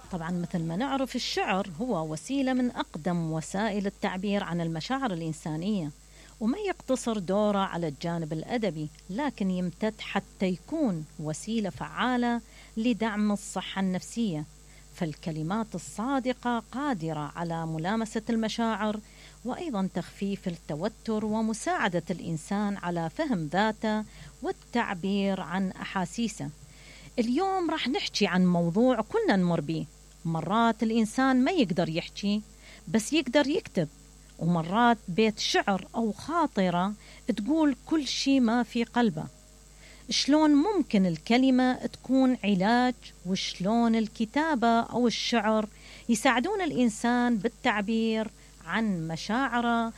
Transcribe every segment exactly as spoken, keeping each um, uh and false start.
طبعا مثل ما نعرف الشعر هو وسيلة من أقدم وسائل التعبير عن المشاعر الإنسانية، وما يقتصر دوره على الجانب الأدبي، لكن يمتد حتى يكون وسيلة فعالة لدعم الصحة النفسية. فالكلمات الصادقة قادرة على ملامسة المشاعر، وأيضا تخفيف التوتر ومساعدة الإنسان على فهم ذاته والتعبير عن أحاسيسه. اليوم راح نحكي عن موضوع كلنا نمر به. مرات الإنسان ما يقدر يحكي بس يقدر يكتب، ومرات بيت شعر أو خاطرة تقول كل شيء ما في قلبه. شلون ممكن الكلمة تكون علاج، وشلون الكتابة أو الشعر يساعدون الإنسان بالتعبير عن مشاعره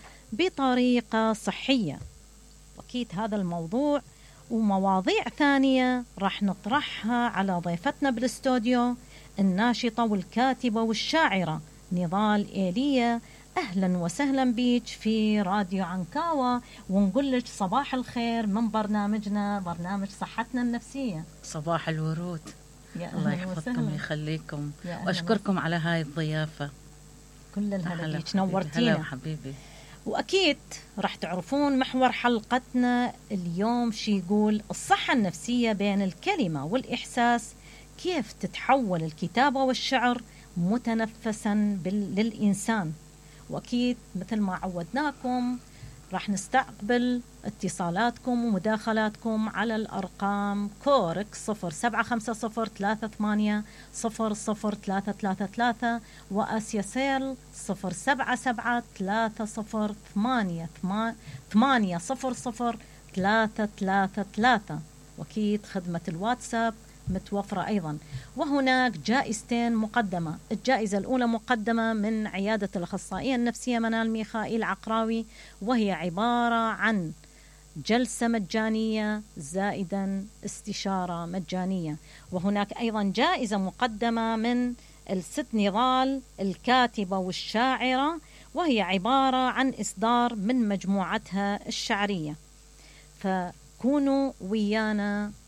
بطريقة صحية؟ أكيد هذا الموضوع ومواضيع ثانية راح نطرحها على ضيفتنا بالاستوديو، الناشطة والكاتبة والشاعرة نضال إيليا. أهلا وسهلا بيك في راديو عنكاوة، ونقول لك صباح الخير من برنامجنا برنامج صحتنا النفسية. صباح الورود. الله يحفظكم ويخليكم، وأشكركم على هاي الضيافة. كل الهلا بيك، نورتينا. هلا حبيبي. وأكيد راح تعرفون محور حلقتنا اليوم شي يقول الصحة النفسية بين الكلمة والإحساس، كيف تتحول الكتابة والشعر متنفسا للإنسان. وأكيد مثل ما عودناكم راح نستقبل اتصالاتكم ومداخلاتكم على الأرقام كورك صفر سبعة خمسة صفر ثلاثة ثمانية صفر صفر ثلاثة ثلاثة ثلاثة، وآسيا سيل صفر سبعة سبعة ثلاثة صفر ثمانية ثمانية صفر صفر ثلاثة ثلاثة ثلاثة. وأكيد خدمة الواتساب متوفرة أيضا. وهناك جائزتين مقدمة. الجائزة الأولى مقدمة من عيادة الأخصائية النفسية منال ميخائيل عقراوي، وهي عبارة عن جلسة مجانية زائدا استشارة مجانية. وهناك أيضا جائزة مقدمة من الست نضال الكاتبة والشاعرة، وهي عبارة عن إصدار من مجموعتها الشعرية. فكونوا ويانا